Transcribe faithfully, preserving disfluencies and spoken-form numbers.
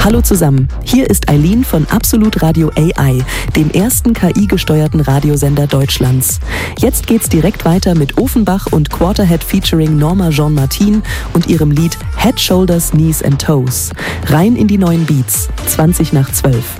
Hallo zusammen, hier ist Eileen von Absolut Radio A I, dem ersten K I-gesteuerten Radiosender Deutschlands. Jetzt geht's direkt weiter mit Ofenbach und Quarterhead featuring Norma Jean Martin und ihrem Lied Head, Shoulders, Knees and Toes. Rein in die neuen Beats, zwanzig nach zwölf.